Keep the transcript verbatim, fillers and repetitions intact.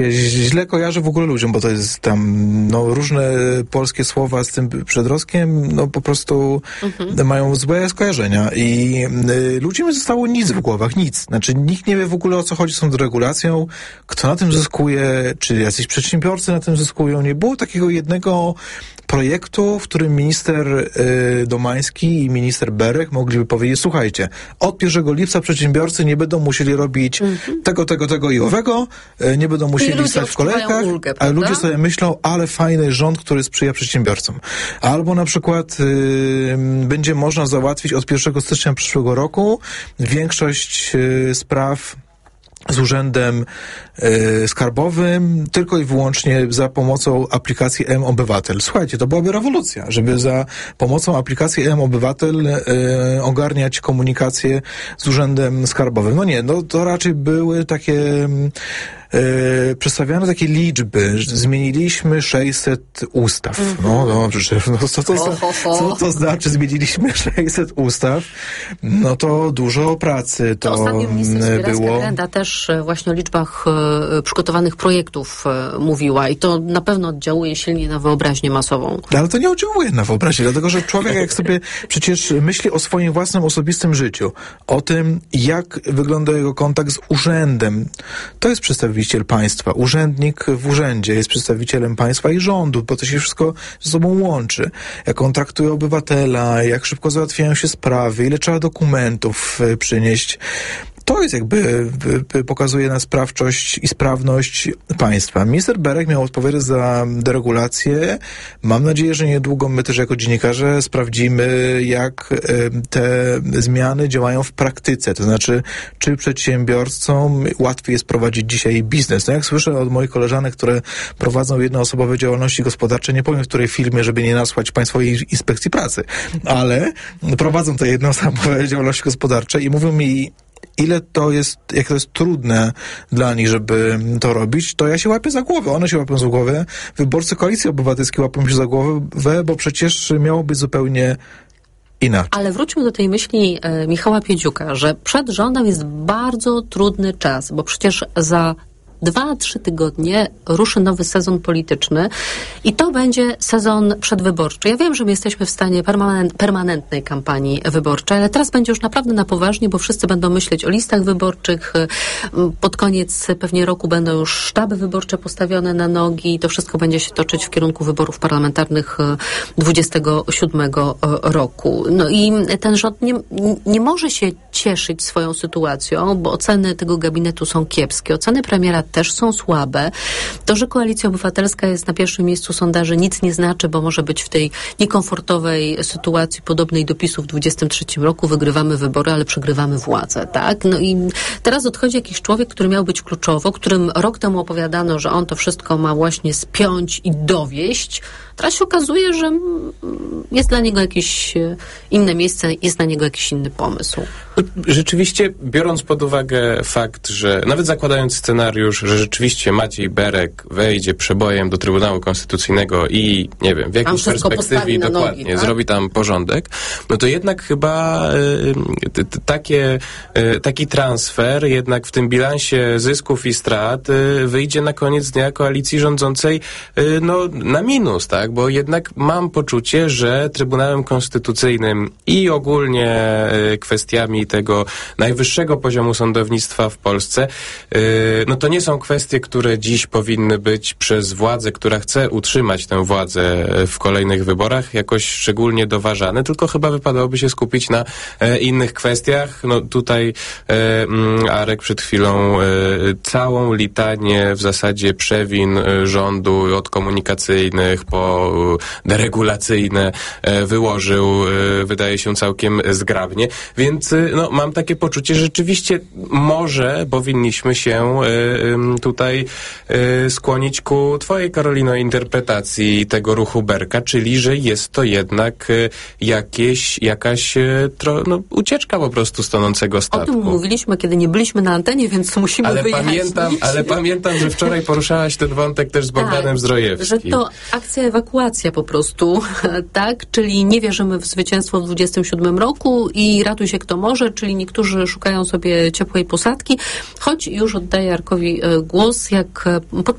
Źle kojarzę w ogóle ludziom, bo to jest tam no, różne polskie słowa z tym przedrostkiem, no po prostu mhm. mają złe skojarzenia i y, ludziom nie zostało nic w głowach, nic. Znaczy nikt nie wie w ogóle, o co chodzi z tą deregulacją, kto na tym zyskuje, czy jacyś przedsiębiorcy na tym zyskują. Nie było takiego jednego projektu, w którym minister y, Domański i minister Berek mogliby powiedzieć, słuchajcie, od pierwszego lipca przedsiębiorcy nie będą musieli robić mhm. tego, tego, tego i owego, y, nie będą musieli stać w kolejkach, ulgę, a ludzie sobie myślą, ale fajny rząd, który sprzyja przedsiębiorcom. Albo na przykład y, będzie można załatwić od pierwszego stycznia przyszłego roku większość y, spraw z urzędem y, skarbowym tylko i wyłącznie za pomocą aplikacji M-Obywatel. Słuchajcie, to byłaby rewolucja, żeby za pomocą aplikacji M-Obywatel y, ogarniać komunikację z urzędem skarbowym. No nie, no to raczej były takie Yy, przedstawiano takie liczby, że zmieniliśmy sześćset ustaw. Mm-hmm. No dobrze, no co to, ho, ho, ho. co to znaczy zmieniliśmy sześćset ustaw? No to dużo pracy to, to ostatnio minister było. Grenda też właśnie o liczbach e, przygotowanych projektów e, mówiła i to na pewno oddziałuje silnie na wyobraźnię masową. Ale to nie oddziałuje na wyobraźnię, dlatego że człowiek jak sobie przecież myśli o swoim własnym osobistym życiu, o tym jak wygląda jego kontakt z urzędem, to jest przedstawiciel państwa. Urzędnik w urzędzie jest przedstawicielem państwa i rządu, bo to się wszystko ze sobą łączy. Jak on traktuje obywatela, jak szybko załatwiają się sprawy, ile trzeba dokumentów przynieść. To jest jakby, pokazuje na sprawczość i sprawność państwa. Minister Berek miał odpowiadać za deregulację. Mam nadzieję, że niedługo my też jako dziennikarze sprawdzimy, jak te zmiany działają w praktyce. To znaczy, czy przedsiębiorcom łatwiej jest prowadzić dzisiaj biznes. No jak słyszę od moich koleżanek, które prowadzą jednoosobowe działalności gospodarcze, nie powiem w której firmie, żeby nie nasłać Państwowej Inspekcji Pracy, ale prowadzą te jednoosobowe działalności gospodarcze i mówią mi, ile to jest, jak to jest trudne dla nich, żeby to robić, to ja się łapię za głowę. One się łapią za głowę. Wyborcy Koalicji Obywatelskiej łapią się za głowę, bo przecież miało być zupełnie inaczej. Ale wróćmy do tej myśli e, Michała Piedziuka, że przed rządem jest bardzo trudny czas, bo przecież za Dwa, trzy tygodnie ruszy nowy sezon polityczny i to będzie sezon przedwyborczy. Ja wiem, że my jesteśmy w stanie permanent, permanentnej kampanii wyborczej, ale teraz będzie już naprawdę na poważnie, bo wszyscy będą myśleć o listach wyborczych. Pod koniec pewnie roku będą już sztaby wyborcze postawione na nogi i to wszystko będzie się toczyć w kierunku wyborów parlamentarnych dwudziestego siódmego roku. No i ten rząd nie, nie może się cieszyć swoją sytuacją, bo oceny tego gabinetu są kiepskie. Oceny premiera też są słabe. To, że Koalicja Obywatelska jest na pierwszym miejscu sondaży, nic nie znaczy, bo może być w tej niekomfortowej sytuacji podobnej do PiSu w dwudziestym trzecim roku. Wygrywamy wybory, ale przegrywamy władzę, tak? No i teraz odchodzi jakiś człowiek, który miał być kluczowo, którym rok temu opowiadano, że on to wszystko ma właśnie spiąć i dowieść. Teraz się okazuje, że jest dla niego jakieś inne miejsce, jest na niego jakiś inny pomysł. Rzeczywiście, biorąc pod uwagę fakt, że nawet zakładając scenariusz, że rzeczywiście Maciej Berek wejdzie przebojem do Trybunału Konstytucyjnego i, nie wiem, w jakiejś perspektywie dokładnie nogi, tak? zrobi tam porządek, no to jednak chyba y, t, t, takie, y, taki transfer jednak w tym bilansie zysków i strat y, wyjdzie na koniec dnia koalicji rządzącej y, no, na minus, tak? Bo jednak mam poczucie, że Trybunałem Konstytucyjnym i ogólnie y, kwestiami tego najwyższego poziomu sądownictwa w Polsce, yy, no to nie są kwestie, które dziś powinny być przez władzę, która chce utrzymać tę władzę w kolejnych wyborach, jakoś szczególnie doważane, tylko chyba wypadałoby się skupić na e, innych kwestiach. No tutaj e, m, Arek przed chwilą e, całą litanię w zasadzie przewin e, rządu od komunikacyjnych po e, deregulacyjne e, wyłożył, e, wydaje się całkiem zgrabnie, więc e, no, mam takie poczucie, że rzeczywiście może powinniśmy się y, tutaj y, skłonić ku twojej, Karolino, interpretacji tego ruchu Berka, czyli że jest to jednak y, jakieś, jakaś y, tro, no, ucieczka po prostu z tonącego statku. O tym mówiliśmy, kiedy nie byliśmy na antenie, więc musimy ale wyjaśnić. Pamiętam, ale pamiętam, że wczoraj poruszałaś ten wątek też z Bogdanem tak, Zdrojewskim. Że to akcja ewakuacja po prostu, tak? Czyli nie wierzymy w zwycięstwo w dwudziestym siódmym roku i ratuj się kto może, czyli niektórzy szukają sobie ciepłej posadki, choć już oddaję Arkowi głos, jak